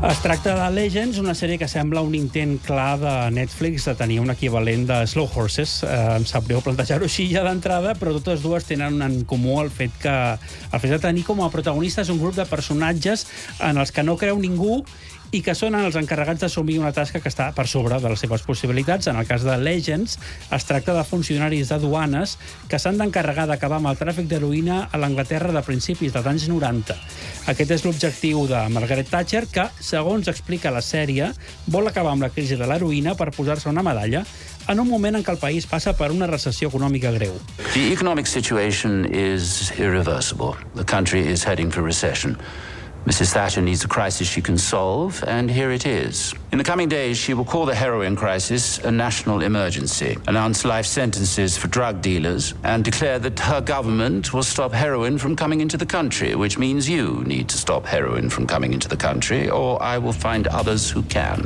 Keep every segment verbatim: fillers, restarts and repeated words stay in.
Es tracta de Legends, una sèrie que sembla un intent clar de Netflix de tenir un equivalent de Slow Horses. Eh, em sap greu plantejar-ho així ja d'entrada, però totes dues tenen en comú el fet que el fet de tenir com a protagonistes un grup de personatges en els que no creu ningú i que són els encarregats d'assumir una tasca que està per sobre de les seves possibilitats. En el cas de Legends, es tracta de funcionaris de duanes que s'han d'encarregar d'acabar amb el tràfic d'heroïna a l'Anglaterra de principis dels anys noranta. Aquest és l'objectiu de Margaret Thatcher, que, segons explica la sèrie, vol acabar amb la crisi de l'heroïna per posar-se una medalla en un moment en què el país passa per una recessió econòmica greu. The economic situation is irreversible. The country is heading for recession. Missus Thatcher needs a crisis she can solve, and here it is. In the coming days, she will call the heroin crisis a national emergency, announce life sentences for drug dealers, and declare that her government will stop heroin from coming into the country, which means you need to stop heroin from coming into the country, or I will find others who can.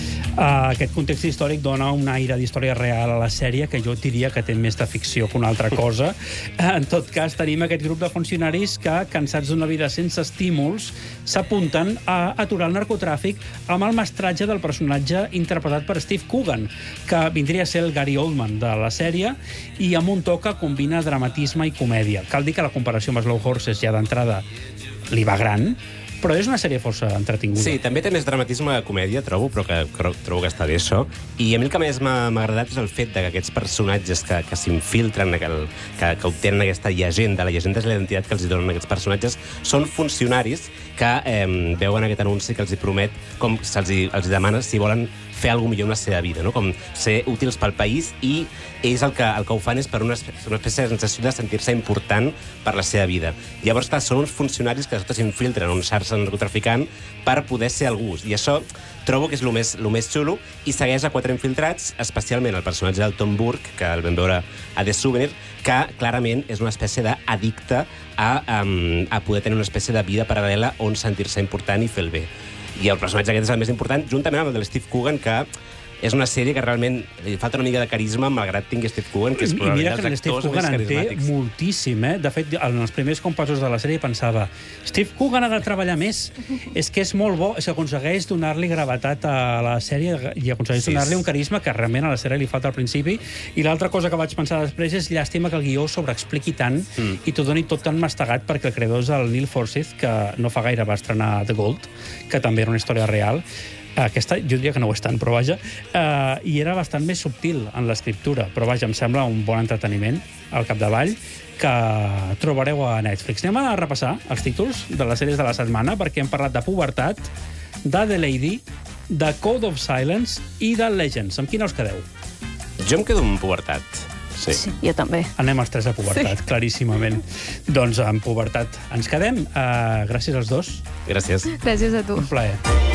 Uh, aquest context històric dona un aire d'història real a la sèrie que jo diria que té més de ficció que una altra cosa. En tot cas, tenim aquest grup de funcionaris que, cansats d'una vida sense estímuls, s'apunten a aturar el narcotràfic amb el mestratge del personatge interpretat per Steve Coogan, que vindria a ser el Gary Oldman de la sèrie, i amb un to que combina dramatisme i comèdia. Cal dir que la comparació amb Slow Horses ja d'entrada li va gran, però és una sèrie força entretinguda. Sí, també té més dramatisme que comèdia, trobo, però que, que trobo que està bé això. I a mi el que més m'ha agradat és el fet de que aquests personatges que, que s'infiltren, que, el, que, que obtenen aquesta llegenda, la llegenda és la identitat que els donen aquests personatges, són funcionaris que eh, veuen aquest anunci que els hi promet, com se'ls els demana si volen fer alguna millor en la seva vida, no? Com ser útils pel país, i ells el que, el que ho fan és per una espècie, una espècie de sensació de sentir-se important per la seva vida. Llavors, clar, són uns funcionaris que després s'infiltren en un xarxa narcotraficant per poder ser algú. I això trobo que és el més, el més xulo, i segueix a quatre infiltrats, especialment el personatge del Tom Burke, que el vam veure a The Souvenir, que clarament és una espècie d'addicte a, um, a poder tenir una espècie de vida paral·lela on sentir-se important i fer el bé. I el personatge aquest és el més important, juntament amb el de Steve Coogan, que és una sèrie que realment li falta una mica de carisma, malgrat tingui Steve Coogan, que és probablement dels actors més carismàtics. Té moltíssim, eh? De fet, en els primers compassos de la sèrie pensava Steve Coogan ha de treballar més. És que és molt bo, és que aconsegueix donar-li gravetat a la sèrie i aconsegueix sí, donar-li un carisma que realment a la sèrie li falta al principi. I l'altra cosa que vaig pensar després és llàstima que el guió sobreexpliqui tant mm. i t'ho doni tot tan mastegat, perquè el creador és el Neil Forsyth, que no fa gaire va estrenar The Gold, que també era una història real. Aquesta, jo diria que no ho és tant, però vaja, uh, i era bastant més subtil en l'escriptura, però vaja, em sembla un bon entreteniment al capdavall que trobareu a Netflix. Anem a repassar els títols de les sèries de la setmana, perquè hem parlat de Pubertat, de The Lady, de Code of Silence i de Legends. Amb quina us quedeu? Jo em quedo amb Pubertat. Sí. Sí, jo també. Anem els tres a Pubertat, sí. Claríssimament. Doncs amb Pubertat ens quedem. Uh, gràcies als dos. Gràcies. Gràcies a tu. Un plaer.